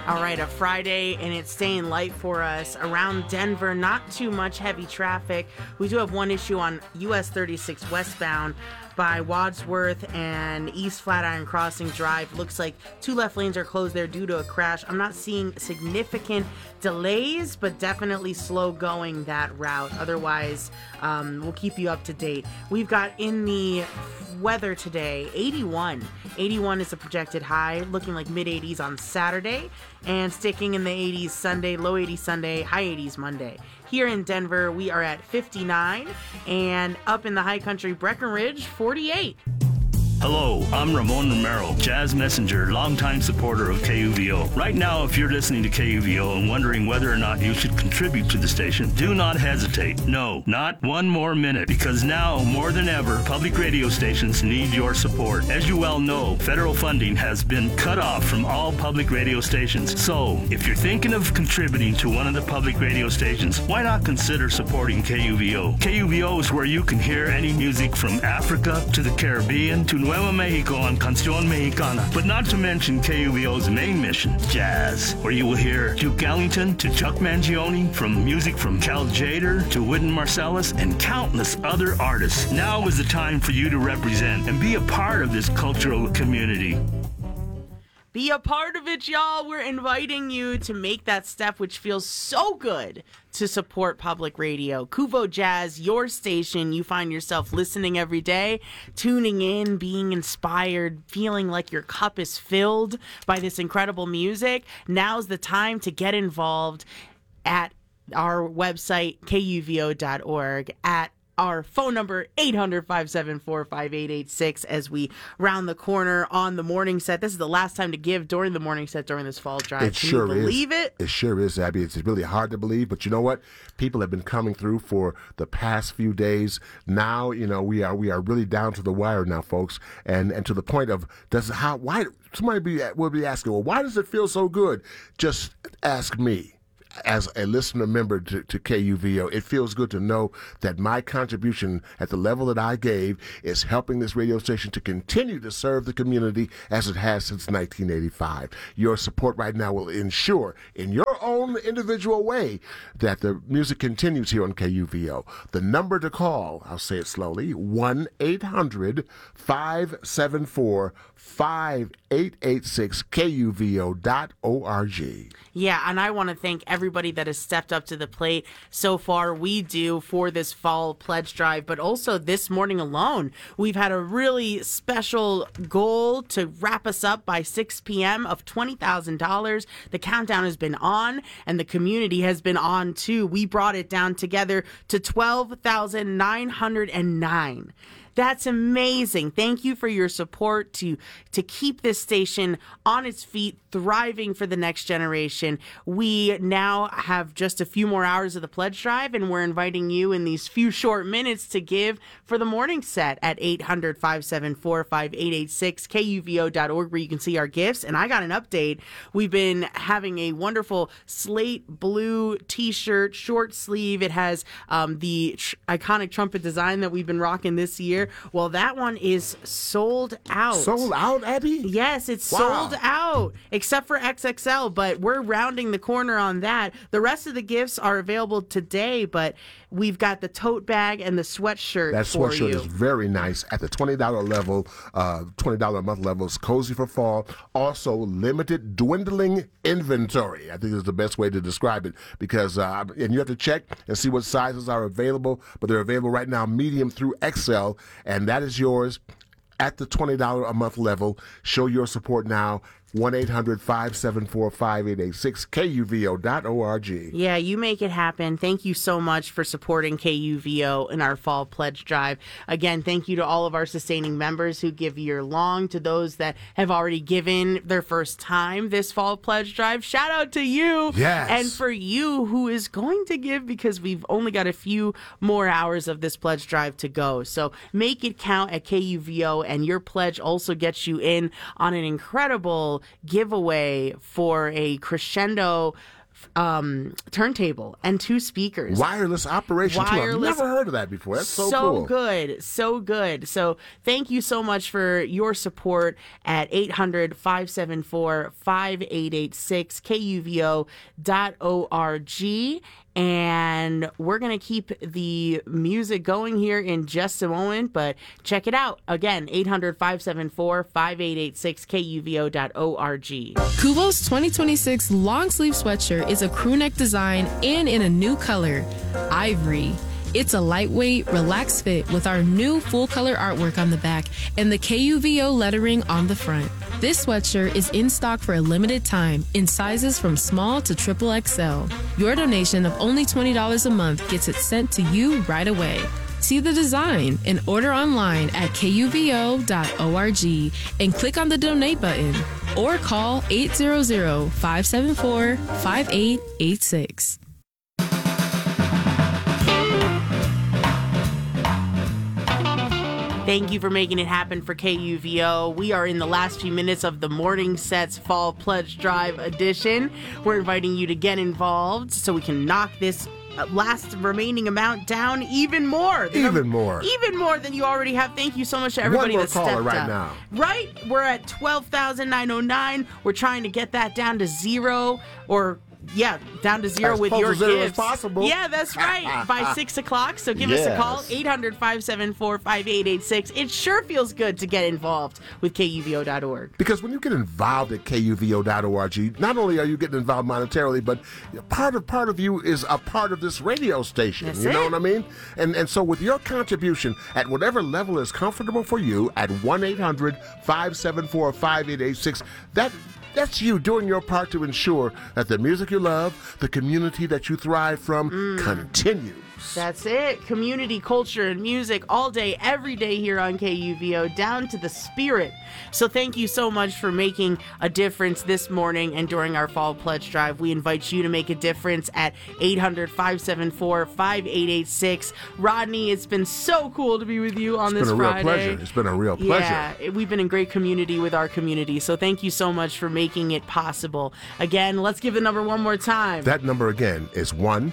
All right, a Friday, and it's staying light for us. Around Denver, not too much heavy traffic. We do have one issue on US 36 westbound by Wadsworth and East Flatiron Crossing Drive. Looks like two left lanes are closed there due to a crash. I'm not seeing significant delays, but definitely slow going that route. Otherwise, we'll keep you up to date. We've got in the weather today, 81. 81 is the projected high, looking like mid-80s on Saturday, and sticking in the 80s Sunday, low 80s Sunday, high 80s Monday. Here in Denver, we are at 59, and up in the high country, Breckenridge, 48. Hello, I'm Ramon Romero, Jazz Messenger, longtime supporter of KUVO. Right now, if you're listening to KUVO and wondering whether or not you should contribute to the station, do not hesitate. No, not one more minute, because now, more than ever, public radio stations need your support. As you well know, federal funding has been cut off from all public radio stations. So, if you're thinking of contributing to one of the public radio stations, why not consider supporting KUVO? KUVO is where you can hear any music from Africa to the Caribbean to Nuevo Mexico and Canción Mexicana, but not to mention KUVO's main mission, jazz, where you will hear Duke Ellington to Chuck Mangione, from music from Cal Tjader to Wynton Marsalis, and countless other artists. Now is the time for you to represent and be a part of this cultural community. Be a part of it, y'all. We're inviting you to make that step, which feels so good, to support public radio. KUVO Jazz, your station. You find yourself listening every day, tuning in, being inspired, feeling like your cup is filled by this incredible music. Now's the time to get involved at our website, kuvo.org, at our phone number, 800-574-5886, as we round the corner on the morning set. This is the last time to give during the morning set during this fall drive. Can you believe it? It sure is, Abby. It's really hard to believe, but you know what? People have been coming through for the past few days. Now, we are really down to the wire now, folks, and to the point of why somebody will be asking, well, why does it feel so good? Just ask me. As a listener member to KUVO, it feels good to know that my contribution at the level that I gave is helping this radio station to continue to serve the community as it has since 1985. Your support right now will ensure, in your own individual way, that the music continues here on KUVO. The number to call, I'll say it slowly, 1-800-574-5886, KUVO.org. Yeah, and I want to thank everybody that has stepped up to the plate so far. We do for this fall pledge drive, but also this morning alone, we've had a really special goal to wrap us up by 6 p.m. of $20,000. The countdown has been on, and the community has been on too. We brought it down together to $12,909. That's amazing. Thank you for your support to keep this station on its feet, thriving for the next generation. We now have just a few more hours of the pledge drive, and we're inviting you in these few short minutes to give for the morning set at 800-574-5886, KUVO.org, where you can see our gifts. And I got an update. We've been having a wonderful slate blue t-shirt, short sleeve. It has the iconic trumpet design that we've been rocking this year. Well, that one is sold out. Sold out, Abby? Yes, it's sold out, except for XXL, but we're rounding the corner on that. The rest of the gifts are available today, but we've got the tote bag and the sweatshirt That for sweatshirt you. is very nice at the $20 level, $20 a month level. It's cozy for fall. Also, limited dwindling inventory. I think is the best way to describe it, because and you have to check and see what sizes are available, but they're available right now, medium through XL, and that is yours at the $20 a month level. Show your support now. 1-800-574-5886, KUVO.org. Yeah, you make it happen. Thank you so much for supporting KUVO in our fall pledge drive. Again, thank you to all of our sustaining members who give year long, to those that have already given their first time this fall pledge drive. Shout out to you. Yes. And for you who is going to give, because we've only got a few more hours of this pledge drive to go. So make it count at KUVO, and your pledge also gets you in on an incredible giveaway for a Crescendo turntable and 2 speakers. Wireless operation, too. I've never heard of that before. That's so cool. So good. So thank you so much for your support at 800-574-5886, KUVO.org. And we're going to keep the music going here in just a moment, but check it out. Again, 800-574-5886, KUVO.org. Kuvo's 2026 long sleeve sweatshirt is a crew neck design and in a new color, ivory. It's a lightweight, relaxed fit with our new full color artwork on the back and the KUVO lettering on the front. This sweatshirt is in stock for a limited time in sizes from small to XXL. Your donation of only $20 a month gets it sent to you right away. See the design and order online at KUVO.org and click on the donate button or call 800-574-5886. Thank you for making it happen for KUVO. We are in the last few minutes of the Morning Sets Fall Pledge Drive edition. We're inviting you to get involved so we can knock this last remaining amount down even more. Even more than you already have. Thank you so much to everybody that stepped up. Right now. Right? We're at 12,909. We're trying to get that down to zero down to zero with your gifts. As possible. Yeah, that's right. By 6 o'clock. So give us a call, 800-574-5886. It sure feels good to get involved with KUVO.org. Because when you get involved at KUVO.org, not only are you getting involved monetarily, but part of you is a part of this radio station. That's you know what I mean? And so with your contribution at whatever level is comfortable for you at 1-800-574-5886, that's you doing your part to ensure that the music you love, the community that you thrive from, continues. That's it. Community, culture, and music all day, every day here on KUVO, down to the spirit. So thank you so much for making a difference this morning and during our Fall Pledge Drive. We invite you to make a difference at 800-574-5886. Rodney, it's been so cool to be with you on this Friday. It's been a real pleasure. Yeah, we've been in great community with our community. So thank you so much for making it possible. Again, let's give the number one more time. That number again is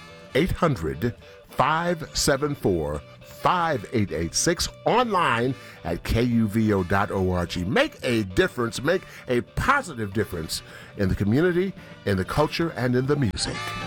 1-800-574-5886, online at KUVO.org. Make a difference, make a positive difference in the community, in the culture, and in the music.